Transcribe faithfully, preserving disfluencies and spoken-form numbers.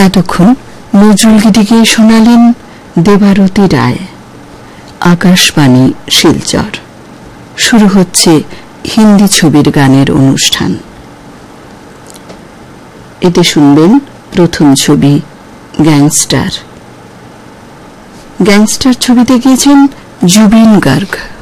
এতক্ষণ নজরুল গীতিকে শোনালেন দেবারতী রায়। আকাশবাণী শিলচর। শুরু হচ্ছে হিন্দি ছবির গানের অনুষ্ঠান। এতে শুনবেন প্রথম ছবি গ্যাংস্টার। গ্যাংস্টার ছবিতে গিয়েছেন জুবিন গার্গ।